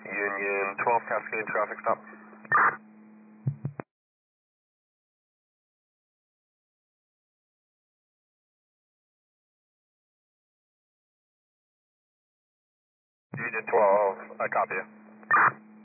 Union 12 Cascade traffic stop. Union 12, I copy you.